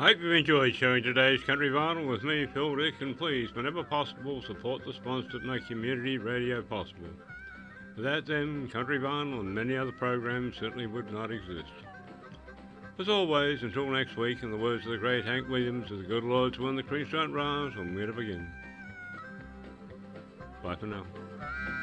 I hope you've enjoyed sharing today's Country Vinyl with me, Phil Dick, and please, whenever possible, support the sponsors that make community radio possible. Without them, Country Vinyl and many other programs certainly would not exist. As always, until next week, in the words of the great Hank Williams of the Good Lord's When the Creeks Don't Rise, and where to begin. Bye for now.